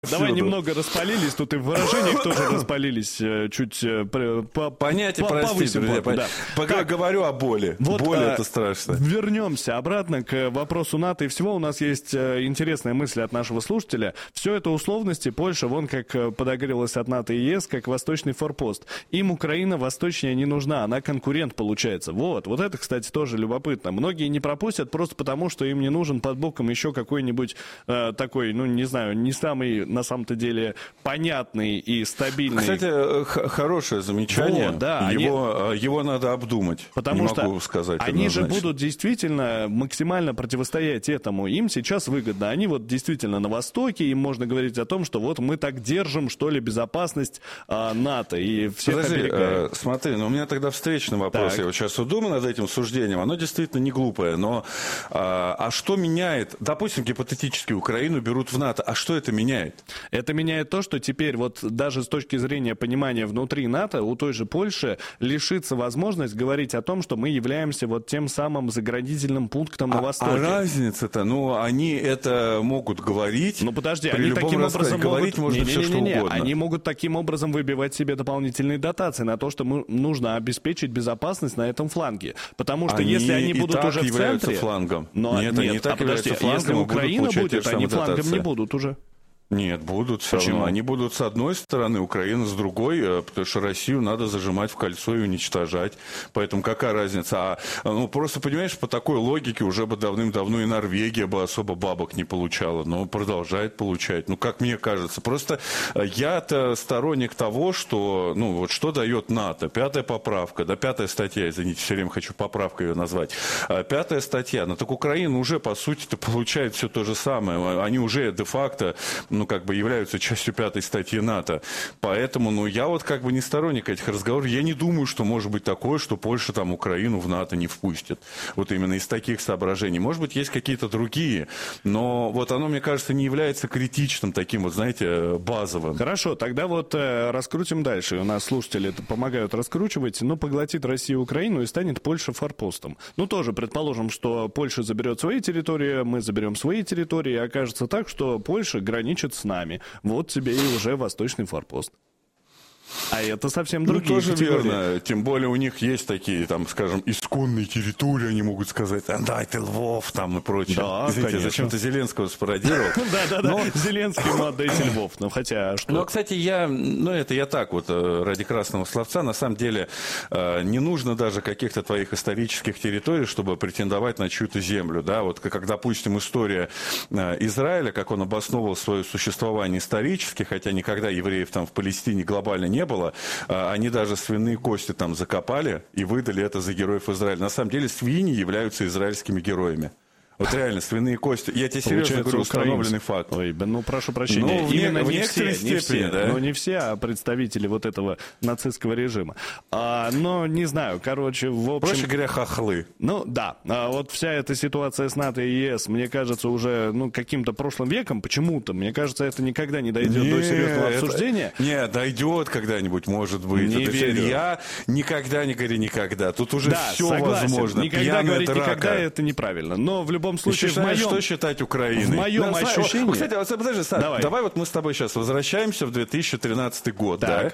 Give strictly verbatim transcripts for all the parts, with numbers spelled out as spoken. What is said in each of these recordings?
Давай немного распалились, тут и в выражениях тоже распалились, чуть по, понятие, по, простите, друзья, да. Пока так, говорю о боли. Вот, Боль а, это страшно. Вернемся обратно к вопросу НАТО и всего. У нас есть интересная мысль от нашего слушателя. Все это условности. Польша, вон как подогрелась от НАТО и ЕС, как восточный форпост. Им Украина восточнее не нужна, она конкурент получается. Вот, вот это, кстати, тоже любопытно. Многие не пропустят просто потому, что им не нужен под боком еще какой-нибудь э, такой, ну не знаю, не самый на самом-то деле понятный и стабильный. Кстати, х- хорошее замечание. Вот, да, его, они... его надо обдумать. Потому не что могу сказать они же однозначно. будут действительно максимально противостоять этому. Им сейчас выгодно. Они вот действительно на Востоке, им можно говорить о том, что вот мы так держим, что ли, безопасность а, НАТО и всех Подожди, оберегаем. э, смотри, ну у меня тогда встречный вопрос. Так. Я вот сейчас вот думаю над этим суждением. Оно действительно не глупое. Но а, а что меняет? Допустим, гипотетически Украину берут в НАТО. А что это меняет? Это меняет то, что теперь вот даже с точки зрения понимания внутри НАТО у той же Польши лишится возможность говорить о том, что мы являемся вот тем самым заградительным пунктом на а, Востоке. А разница-то, ну они это могут говорить. Ну подожди, при они любом таким раскладе. образом говорить могут... можно не, все не, что не, не, угодно. Они могут таким образом выбивать себе дополнительные дотации на то, что мы, нужно обеспечить безопасность на этом фланге. Потому что они если они и будут так уже в центре... флангом. Но Нет, нет, они и так а подожди, являются флангом, если и будут Украина получать те будет, же они самые флангом дотации. не будут уже. Нет, будут все Почему? равно. Они будут с одной стороны, Украина с другой, потому что Россию надо зажимать в кольцо и уничтожать. Поэтому какая разница? А, ну, просто, понимаешь, по такой логике уже бы давным-давно и Норвегия бы особо бабок не получала, но продолжает получать. Ну, как мне кажется. Просто я-то сторонник того, что, ну, вот что дает НАТО? Пятая поправка, да, пятая статья, извините, все время хочу поправкой ее назвать. Пятая статья. Ну, так Украина уже, по сути-то, получает все то же самое. Они уже де-факто... ну, как бы являются частью пятой статьи НАТО. Поэтому, ну, я вот как бы не сторонник этих разговоров. Я не думаю, что может быть такое, что Польша там Украину в НАТО не впустит. Вот именно из таких соображений. Может быть, есть какие-то другие, но вот оно, мне кажется, не является критичным таким вот, знаете, базовым. Хорошо, тогда вот э, раскрутим дальше. У нас слушатели это помогают раскручивать. Ну, поглотит Россия Украину и станет Польша форпостом. Ну, тоже предположим, что Польша заберет свои территории, мы заберем свои территории, и окажется так, что Польша граничит с нами. Вот тебе и уже восточный форпост. А это совсем другие Ну, тоже категории. верно. Тем более у них есть такие, там, скажем, исконные территории, они могут сказать, отдайте Львов, там, и прочее. Да, Извините, конечно. зачем-то Зеленского спародировал. Да-да-да, Зеленскому отдайте Львов. Ну, хотя, что... Ну, кстати, я, ну, это я так вот, ради красного словца, на самом деле, не нужно даже каких-то твоих исторических территорий, чтобы претендовать на чью-то землю, да, вот как, допустим, история Израиля, как он обосновывал свое существование исторически, хотя никогда евреев там в Палестине глобально не было, они даже свиные кости там закопали и выдали это за героев Израиля. На самом деле свиньи являются израильскими героями. Вот реально, свиные кости. Я тебе серьезно говорю, установленный факт. Ой, ну, прошу прощения. Ну, в Именно не, в не некоторой все, не степени, все, да. но не все, а представители вот этого нацистского режима. А, но не знаю, короче, в общем... Проще говоря, хохлы. Ну, да. А вот вся эта ситуация с НАТО и ЕС, мне кажется, уже ну, каким-то прошлым веком, почему-то, мне кажется, это никогда не дойдет не, до серьезного это... обсуждения. Не, дойдет когда-нибудь, может быть. Не это верю. Все... Я никогда не говорю никогда. Тут уже да, все согласен. возможно. Никогда Пьяная говорить драка. никогда это неправильно. Но в любом случае, Считаешь, в моем... что считать Украиной? В моем да, ощущении... О, кстати, вот, подожди, Саш, давай. давай вот мы с тобой сейчас возвращаемся в две тысячи тринадцатый год, так. да?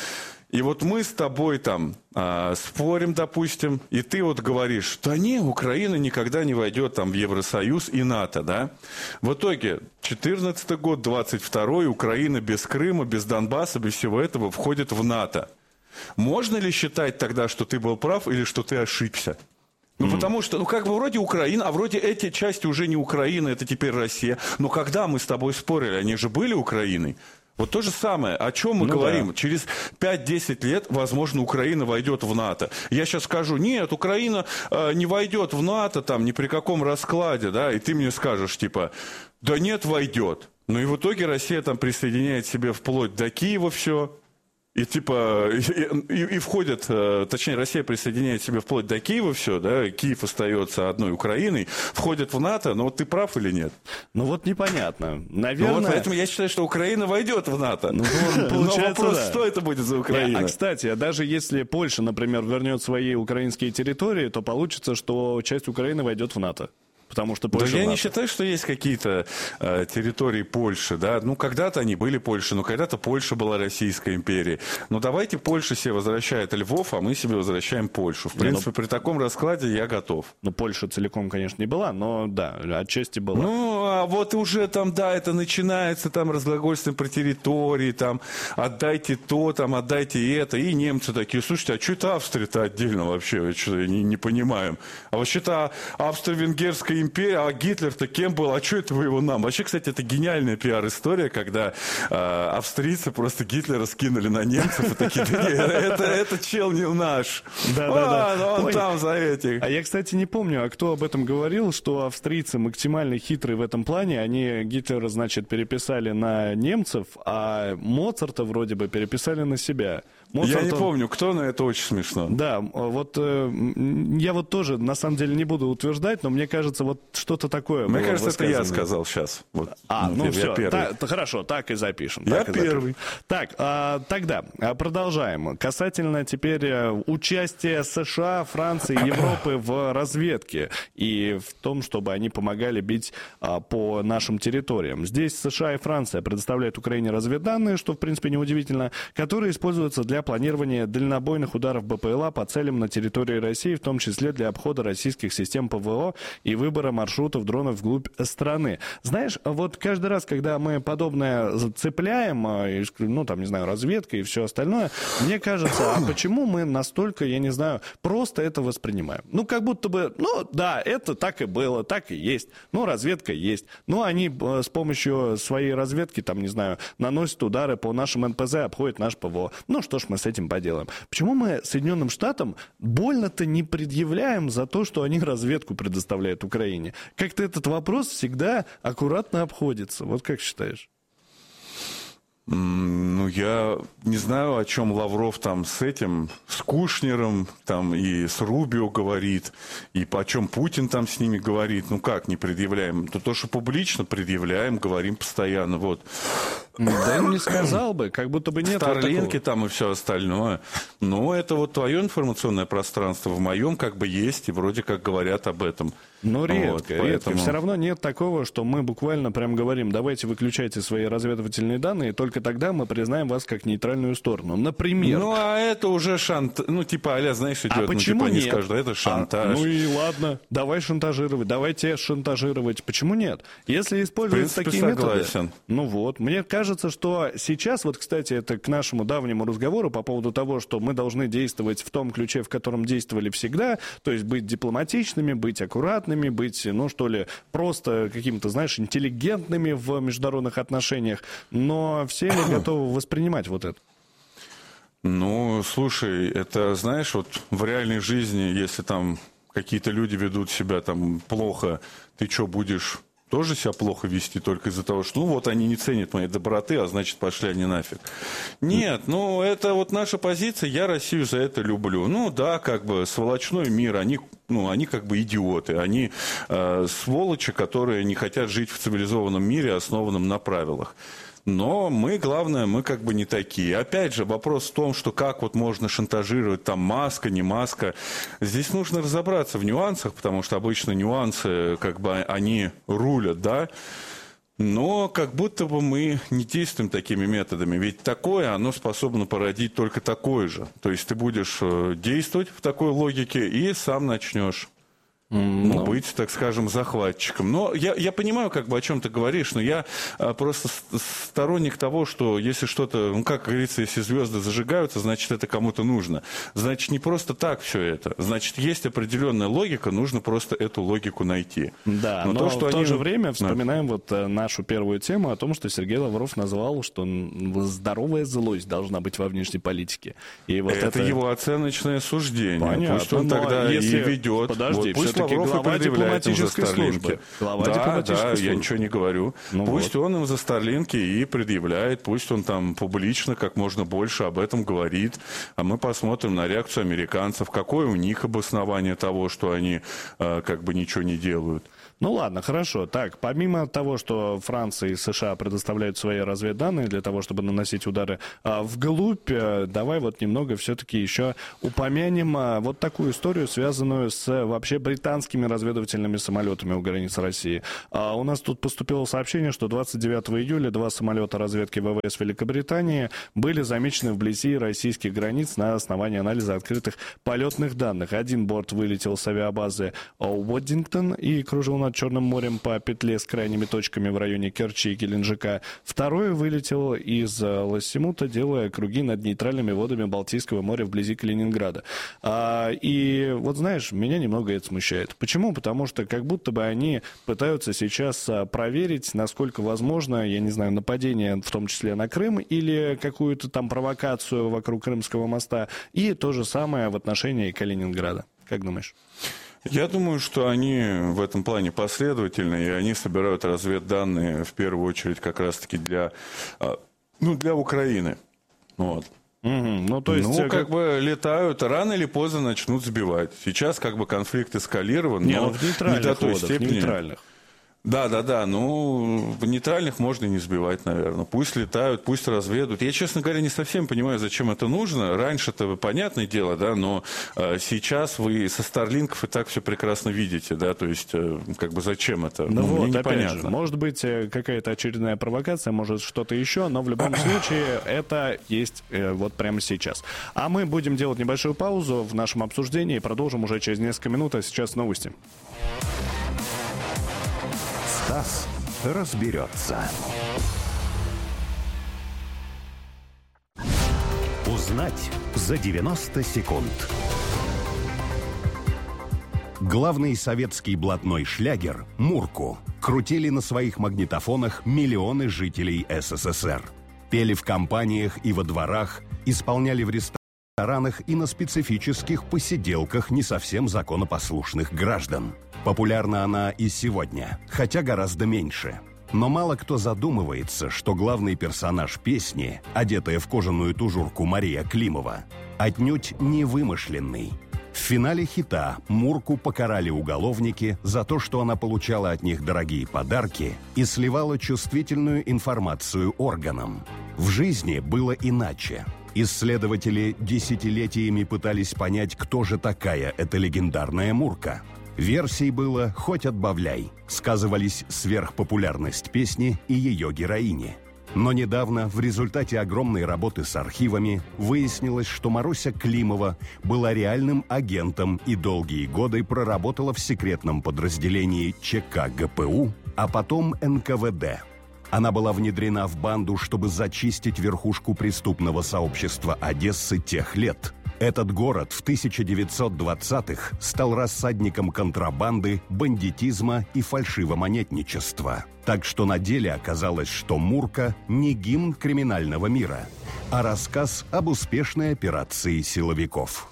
И вот мы с тобой там а, спорим, допустим, и ты вот говоришь, да не, Украина никогда не войдет там в Евросоюз и НАТО, да? В итоге четырнадцатый год, двадцать второй, Украина без Крыма, без Донбасса, без всего этого входит в НАТО. Можно ли считать тогда, что ты был прав или что ты ошибся? Ну, mm. потому что, ну, как бы вроде Украина, а вроде эти части уже не Украина, это теперь Россия. Но когда мы с тобой спорили, они же были Украиной. Вот то же самое, о чем мы ну говорим. Да. Через пять-десять лет, возможно, Украина войдет в НАТО. Я сейчас скажу, нет, Украина э, не войдет в НАТО там ни при каком раскладе, да, и ты мне скажешь, типа, да нет, войдет. Ну и в итоге Россия там присоединяет себе вплоть до Киева все. И типа, и, и, и входит, точнее, Россия присоединяет себе вплоть до Киева все, да, Киев остается одной Украиной, входит в НАТО, но вот ты прав или нет? Ну вот непонятно. Наверное... Ну вот поэтому я считаю, что Украина войдет в НАТО. Ну, получается, но вопрос, да. что это будет за Украина? А, кстати, даже если Польша, например, вернет свои украинские территории, то получится, что часть Украины войдет в НАТО. потому что Да Польша... я не считаю, что есть какие-то э, территории Польши, да. Ну, когда-то они были Польшей, но когда-то Польша была Российской империей. Ну, давайте Польша себе возвращает Львов, а мы себе возвращаем Польшу. В принципе, ну, при таком раскладе я готов. Ну, Польша целиком, конечно, не была, но да, отчасти была. Ну, а вот уже там, да, это начинается, там, разглагольствование про территории, там, отдайте то, там, отдайте это. И немцы такие, слушайте, а что это Австрия-то отдельно вообще? Что-то не, не понимаем. А вообще-то Австро-Венгерская империя, а Гитлер-то кем был? А что это вы его нам? Вообще, кстати, это гениальная пиар-история, когда э, австрийцы просто Гитлера скинули на немцев и такие, да нет, это, это чел не наш. Да, да, да. Он там за этих. А я, кстати, не помню, а кто об этом говорил, что австрийцы максимально хитрые в этом плане. Они Гитлера, значит, переписали на немцев, а Моцарта вроде бы переписали на себя. Моцарт, я не он... помню, кто, но это очень смешно. Да, вот э, я вот тоже, на самом деле, не буду утверждать, но мне кажется, вот что-то такое Мне было кажется, это я высказано. сказал сейчас. Вот. А, ну, я, все, я первый. та, хорошо, так и запишем. Я так и первый. Запишем. Так, а, тогда а, продолжаем. Касательно теперь участия США, Франции, Европы в разведке и в том, чтобы они помогали бить а, по нашим территориям. Здесь США и Франция предоставляют Украине разведданные, что, в принципе, неудивительно, которые используются для планирования дальнобойных ударов БПЛА по целям на территории России, в том числе для обхода российских систем ПВО и выбора маршрутов дронов вглубь страны. Знаешь, вот каждый раз, когда мы подобное цепляем, ну, там, не знаю, разведка и все остальное, мне кажется, а почему мы настолько, я не знаю, просто это воспринимаем? Ну, как будто бы, ну, да, это так и было, так и есть. Ну, разведка есть. Ну, они с помощью своей разведки, там, не знаю, наносят удары по нашим эн пэ зэ, обходят наш ПВО. Ну, что ж мы с этим поделаем? Почему мы Соединенным Штатам больно-то не предъявляем за то, что они разведку предоставляют Украине? Как-то этот вопрос всегда аккуратно обходится. Вот как считаешь? Ну, я не знаю, о чем Лавров там с этим, с Кушнером, там и с Рубио говорит, и о чем Путин там с ними говорит. Ну, как не предъявляем? То, то что публично предъявляем, говорим постоянно, вот. Да не сказал бы, как будто бы нет. Старлинки вот там и все остальное. Но это вот твое информационное пространство, в моем как бы есть, и вроде как говорят об этом. Но редко, вот, редко. поэтому... Все равно нет такого, что мы буквально прям говорим, давайте выключайте свои разведывательные данные, и только тогда мы признаем вас как нейтральную сторону. Например. Ну, а это уже шантаж. Ну, типа, а-ля, знаешь, идет, а ну, почему типа, они нет? скажут, это шантаж. А, ну и ладно, давай шантажировать, давайте шантажировать. Почему нет? Если использовать в принципе, такие согласен. методы... Ну вот, мне кажется, что сейчас, вот, кстати, это к нашему давнему разговору по поводу того, что мы должны действовать в том ключе, в котором действовали всегда, то есть быть дипломатичными, быть аккуратными, быть, ну, что ли, просто какими-то, знаешь, интеллигентными в международных отношениях, но все ли готовы воспринимать вот это? Ну, слушай, это, знаешь, вот в реальной жизни, если там какие-то люди ведут себя там плохо, ты что, будешь тоже себя плохо вести только из-за того, что, ну, вот они не ценят моей доброты, а значит, пошли они нафиг. Нет, ну, это вот наша позиция, я Россию за это люблю. Ну, да, как бы, сволочной мир, они, ну, они как бы идиоты, они э, сволочи, которые не хотят жить в цивилизованном мире, основанном на правилах. Но мы, главное, мы как бы не такие. Опять же, вопрос в том, что как вот можно шантажировать, там, маска, не маска. Здесь нужно разобраться в нюансах, потому что обычно нюансы, как бы, они рулят, да. Но как будто бы мы не действуем такими методами. Ведь такое, оно способно породить только такое же. То есть ты будешь действовать в такой логике и сам начнешь. Ну, ну, быть, так скажем, захватчиком. Но я, я понимаю, как бы, о чем ты говоришь, но я а, просто сторонник того, что если что-то, ну, как говорится, если звезды зажигаются, значит, это кому-то нужно. Значит, не просто так все это. Значит, есть определенная логика, нужно просто эту логику найти. Да, но, но то, что в они... то же время вспоминаем да. вот нашу первую тему о том, что Сергей Лавров назвал, что здоровая злость должна быть во внешней политике. И вот это, это его оценочное суждение. Понятно, пусть он тогда если... и ведет. Подожди, вот, пусть глава дипломатической службы. Глава да, дипломатической да, службы. Я ничего не говорю. Ну пусть вот. он им за Старлинки и предъявляет, пусть он там публично как можно больше об этом говорит, а мы посмотрим на реакцию американцев, какое у них обоснование того, что они э, как бы ничего не делают. Ну ладно, хорошо. Так, помимо того, что Франция и США предоставляют свои разведданные для того, чтобы наносить удары а, вглубь, а, давай вот немного все-таки еще упомянем а, вот такую историю, связанную с а, вообще британскими разведывательными самолетами у границ России. А, у нас тут поступило сообщение, что двадцать девятого июля два самолета разведки ВВС Великобритании были замечены вблизи российских границ на основании анализа открытых полетных данных. Один борт вылетел с авиабазы Уоддингтон и кружил над Черным морем по петле с крайними точками в районе Керчи и Геленджика. Второй вылетел из Лассимута, делая круги над нейтральными водами Балтийского моря вблизи Калининграда. А, и вот знаешь, меня немного это смущает. Почему? Потому что как будто бы они пытаются сейчас проверить, насколько возможно, я не знаю, нападение, в том числе на Крым, или какую-то там провокацию вокруг Крымского моста, и то же самое в отношении Калининграда. Как думаешь? Я думаю, что они в этом плане последовательны, и они собирают разведданные в первую очередь как раз-таки для, ну, для Украины. Вот. Угу. Ну, то есть, ну, как, как бы летают, рано или поздно начнут сбивать. Сейчас как бы конфликт эскалирован, не, но ну, в нейтральных не до той водах, степени. Нейтральных. Да, да, да. Ну, в нейтральных можно и не сбивать, наверное. Пусть летают, пусть разведут. Я, честно говоря, не совсем понимаю, зачем это нужно. Раньше-то понятное дело, да, но э, сейчас вы со Старлинков и так все прекрасно видите, да, то есть, э, как бы зачем это? Ну, ну вот, мне опять непонятно. же, может быть, какая-то очередная провокация, может, что-то еще, но в любом случае это есть э, вот прямо сейчас. А мы будем делать небольшую паузу в нашем обсуждении и продолжим уже через несколько минут, а сейчас новости. Стас разберется. Узнать за девяносто секунд. Главный советский блатной шлягер «Мурку» крутили на своих магнитофонах миллионы жителей СССР. Пели в компаниях и во дворах, исполняли в ресторанах и на специфических посиделках не совсем законопослушных граждан. Популярна она и сегодня, хотя гораздо меньше. Но мало кто задумывается, что главный персонаж песни, одетая в кожаную тужурку Мария Климова, отнюдь не вымышленный. В финале хита Мурку покарали уголовники за то, что она получала от них дорогие подарки и сливала чувствительную информацию органам. В жизни было иначе. Исследователи десятилетиями пытались понять, кто же такая эта легендарная Мурка. Версий было хоть отбавляй. Сказывались сверхпопулярность песни и ее героини. Но недавно, в результате огромной работы с архивами, выяснилось, что Маруся Климова была реальным агентом и долгие годы проработала в секретном подразделении ЧК ГПУ, а потом эн ка вэ дэ. Она была внедрена в банду, чтобы зачистить верхушку преступного сообщества Одессы тех лет. Этот город в тысяча девятьсот двадцатых стал рассадником контрабанды, бандитизма и фальшивомонетничества. Так что на деле оказалось, что Мурка не гимн криминального мира, а рассказ об успешной операции силовиков.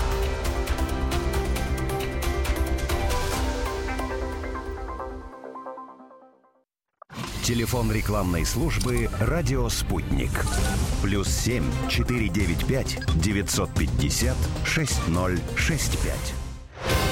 Телефон рекламной службы «Радио Спутник». Плюс семь четыре девять пять девятьсот пятьдесят шесть ноль шесть пять.